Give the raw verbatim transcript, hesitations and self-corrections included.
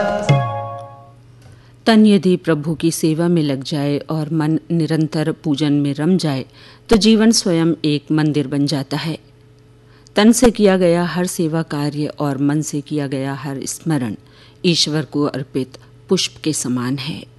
तन यदि प्रभु की सेवा में लग जाए और मन निरंतर पूजन में रम जाए तो जीवन स्वयं एक मंदिर बन जाता है। तन से किया गया हर सेवा कार्य और मन से किया गया हर स्मरण ईश्वर को अर्पित पुष्प के समान है।